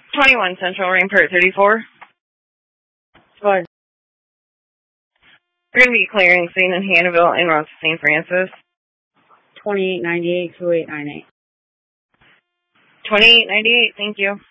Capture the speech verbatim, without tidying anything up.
twenty-one Central, Rampart thirty-four. What? We're going to be clearing scene in Hannibal and Ross Saint Francis. twenty-eight ninety-eight, two eight nine eight. twenty-eight ninety-eight, thank you.